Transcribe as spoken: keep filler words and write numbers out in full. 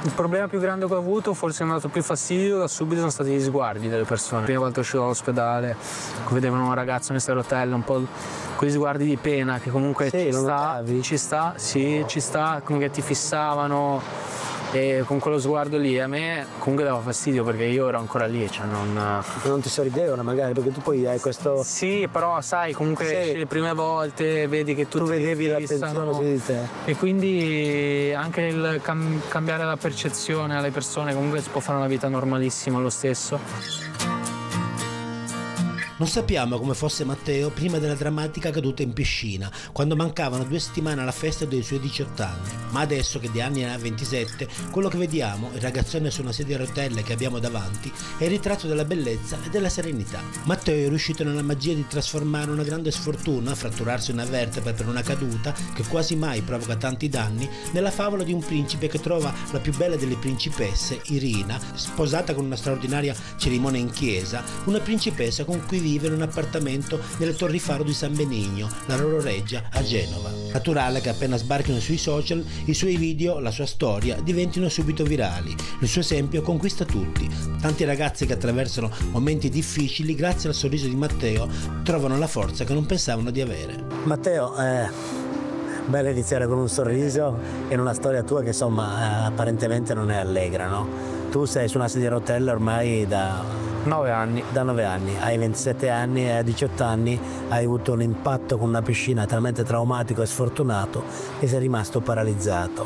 Il problema più grande che ho avuto, forse mi ha dato più fastidio da subito, sono stati gli sguardi delle persone. La prima volta uscito dall'ospedale, vedevano un ragazzo nelle rotelle, un po' quegli sguardi di pena che comunque sì, ci lo sta, notavi? ci sta, sì, ci sta, comunque ti fissavano. E con quello sguardo lì a me comunque dava fastidio perché io ero ancora lì, cioè non... Non ti sorridevano magari perché tu poi hai questo... Sì, però sai, comunque Sì. le prime volte vedi che tutti Tu vedevi ti l'attenzione fissano. su di te. E quindi anche il cam- cambiare la percezione alle persone, comunque si può fare una vita normalissima lo stesso. Non sappiamo come fosse Matteo prima della drammatica caduta in piscina, quando mancavano due settimane alla festa dei suoi diciotto anni. Ma adesso che di anni ne ha ventisette, quello che vediamo, il ragazzone su una sedia a rotelle che abbiamo davanti, è il ritratto della bellezza e della serenità. Matteo è riuscito nella magia di trasformare una grande sfortuna, fratturarsi una vertebra per una caduta che quasi mai provoca tanti danni, nella favola di un principe che trova la più bella delle principesse, Irina, sposata con una straordinaria cerimonia in chiesa, una principessa con cui vive in un appartamento nelle Torri Faro di San Benigno, la loro reggia a Genova. Naturale che appena sbarchino sui social, i suoi video, la sua storia diventino subito virali. Il suo esempio conquista tutti. Tanti ragazzi che attraversano momenti difficili, grazie al sorriso di Matteo, trovano la forza che non pensavano di avere. Matteo, eh, bello iniziare con un sorriso in una storia tua che insomma eh, apparentemente non è allegra, no? Tu sei su una sedia a rotelle ormai da... Nove anni. Da nove anni, hai ventisette anni e a diciotto anni hai avuto un impatto con una piscina talmente traumatico e sfortunato che sei rimasto paralizzato.